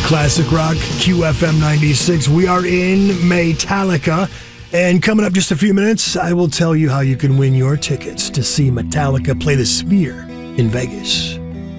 Classic Rock, QFM 96. We are in Metallica. And coming up just a few minutes, I will tell you how you can win your tickets to see Metallica play the Sphere in Vegas.